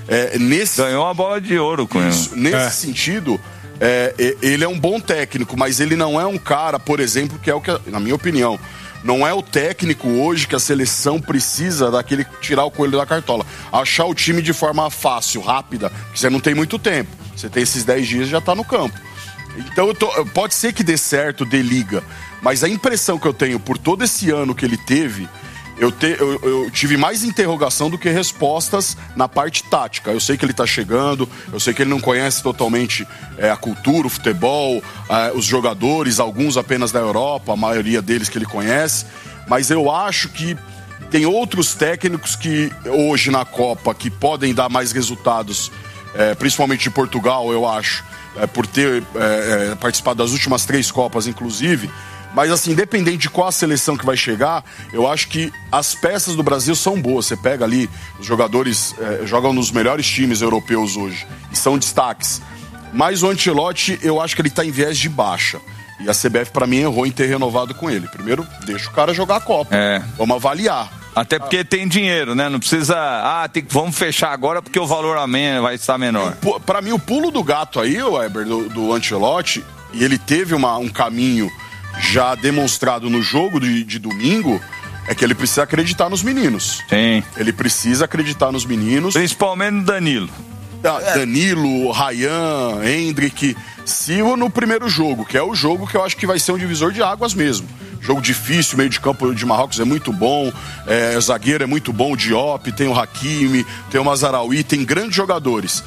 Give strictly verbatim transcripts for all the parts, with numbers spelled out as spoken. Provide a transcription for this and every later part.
é, nesse... Ganhou a bola de ouro com isso, ele. Nesse é. sentido, é, ele é um bom técnico, mas ele não é um cara, por exemplo, que é o que, na minha opinião, não é o técnico hoje que a seleção precisa daquele tirar o coelho da cartola. Achar o time de forma fácil, rápida, porque você não tem muito tempo. Você tem esses dez dias e já tá no campo. Então, eu tô, pode ser que dê certo, dê liga, mas a impressão que eu tenho por todo esse ano que ele teve, eu, te, eu, eu tive mais interrogação do que respostas na parte tática. Eu sei que ele tá chegando, eu sei que ele não conhece totalmente é, a cultura, o futebol, é, os jogadores, alguns apenas da Europa, a maioria deles que ele conhece, mas eu acho que tem outros técnicos que hoje na Copa que podem dar mais resultados, é, principalmente de Portugal, eu acho, É, por ter é, é, participado das últimas três Copas, inclusive. Mas, assim, independente de qual a seleção que vai chegar, eu acho que as peças do Brasil são boas. Você pega ali, os jogadores é, jogam nos melhores times europeus hoje e são destaques. Mas o Ancelotti, eu acho que ele está em viés de baixa. E a C B F, para mim, errou em ter renovado com ele. Primeiro, deixa o cara jogar a Copa. É. Vamos avaliar. Até porque tem dinheiro, né? Não precisa... Ah, tem, vamos fechar agora porque o valor a men- vai estar menor. Para mim, o pulo do gato aí, o Weber, do, do Ancelotti, e ele teve uma, um caminho já demonstrado no jogo de, de domingo, é que ele precisa acreditar nos meninos. Sim. Ele precisa acreditar nos meninos. Principalmente no Danilo. Danilo, Ryan, Hendrick. Se no primeiro jogo, que é o jogo que eu acho que vai ser um divisor de águas mesmo. Jogo difícil, meio de campo de Marrocos é muito bom, é, zagueiro é muito bom, o Diop, tem o Hakimi, tem o Mazaraoui, tem grandes jogadores.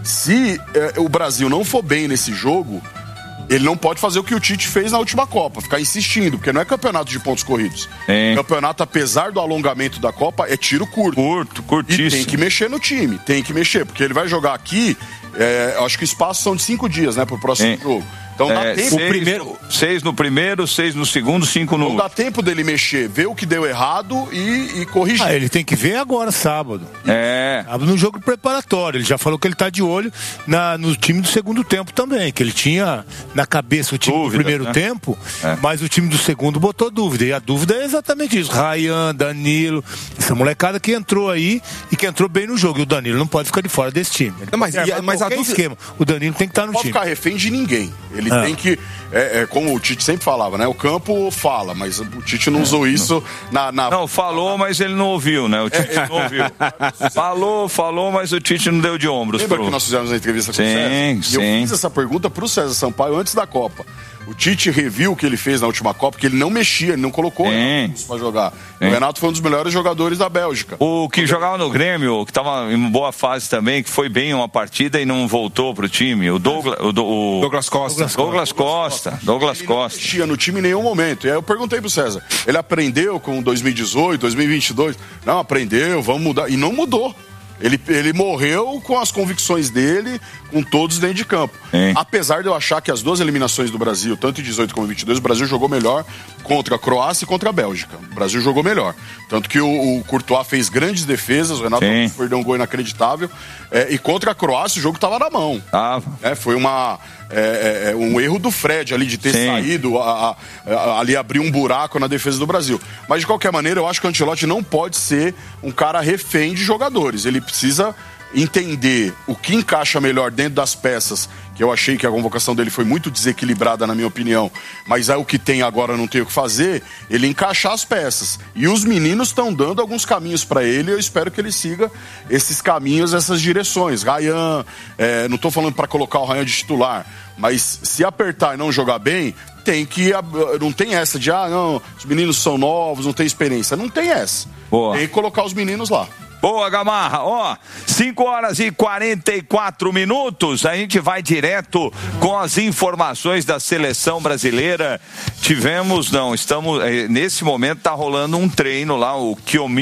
Se é, o Brasil não for bem nesse jogo, ele não pode fazer o que o Tite fez na última Copa, ficar insistindo, porque não é campeonato de pontos corridos. Sim. Campeonato, apesar do alongamento da Copa, é tiro curto. Curto, curtíssimo. E tem que mexer no time, tem que mexer, porque ele vai jogar aqui, é, acho que o espaço são de cinco dias, né, pro próximo Sim. jogo. Então dá é, tempo. Seis, o primeiro... seis no primeiro, seis no segundo, cinco no... Não dá tempo dele mexer, ver o que deu errado e, e corrigir. Ah, ele tem que ver agora, sábado. É. Sábado no jogo preparatório. Ele já falou que ele tá de olho na, no time do segundo tempo também, que ele tinha na cabeça o time dúvida, do primeiro né? tempo, é. mas o time do segundo botou dúvida. E a dúvida é exatamente isso. Ryan, Danilo, essa molecada que entrou aí e que entrou bem no jogo. E o Danilo não pode ficar de fora desse time. Não, mas e, mas a dúvida... esquema. O Danilo tem que estar no não time. Não pode ficar refém de ninguém. Ele ah. tem que... É, é como o Tite sempre falava, né? O campo fala, mas o Tite não usou isso na, na... Não, falou, mas ele não ouviu, né? O Tite é, não ouviu. Falou, falou, mas o Tite não deu de ombros. Lembra pro... que nós fizemos a entrevista com sim, o César? Sim. E eu fiz essa pergunta pro César Sampaio antes da Copa. O Tite reviu o que ele fez na última Copa, que ele não mexia, ele não colocou isso pra jogar. Sim. O Renato foi um dos melhores jogadores da Bélgica. O que jogava no Grêmio, que tava em boa fase também, que foi bem em uma partida e não voltou pro time. O Douglas, o, o... Douglas Costa. Douglas, Douglas Costa. Douglas ele Costa. Não mexia no time em nenhum momento. E aí eu perguntei pro César, ele aprendeu com dois mil e dezoito, dois mil e vinte e dois? Não, aprendeu, vamos mudar. E não mudou. Ele, ele morreu com as convicções dele, com todos dentro de campo. Sim. Apesar de eu achar que as duas eliminações do Brasil, tanto em dezoito como em vinte e dois, o Brasil jogou melhor contra a Croácia e contra a Bélgica. O Brasil jogou melhor. Tanto que o, o Courtois fez grandes defesas, o Renato perdeu um gol inacreditável. É, e contra a Croácia o jogo estava na mão. Ah. É, foi uma, é, é, um erro do Fred ali de ter Sim. saído, a, a, a, ali abrir um buraco na defesa do Brasil. Mas de qualquer maneira, eu acho que o Ancelotti não pode ser um cara refém de jogadores. Ele precisa entender o que encaixa melhor dentro das peças, que eu achei que a convocação dele foi muito desequilibrada, na minha opinião, mas é o que tem agora, não tem o que fazer, ele encaixar as peças. E os meninos estão dando alguns caminhos para ele, e eu espero que ele siga esses caminhos, essas direções. Ryan, é, não estou falando para colocar o Ryan de titular, mas se apertar e não jogar bem, tem que, não tem essa de, ah, não, os meninos são novos, não tem experiência. Não tem essa. Boa. Tem que colocar os meninos lá. Boa, Gamarra. Ó, cinco horas e quarenta e quatro minutos. A gente vai direto com as informações da seleção brasileira. Tivemos, não, estamos, nesse momento tá rolando um treino lá, o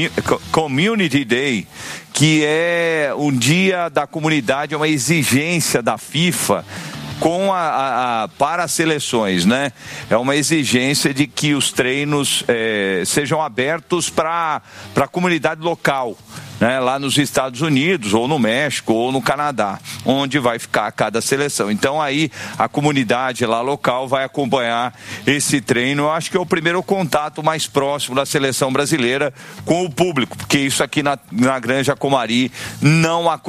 Community Day, que é um dia da comunidade, é uma exigência da FIFA com a, a, a, para as seleções, né? É uma exigência de que os treinos é, sejam abertos para a comunidade local, né? Lá nos Estados Unidos, ou no México, ou no Canadá, onde vai ficar cada seleção. Então aí a comunidade lá local vai acompanhar esse treino. Eu acho que é o primeiro contato mais próximo da seleção brasileira com o público, porque isso aqui na, na Granja Comari não acontece.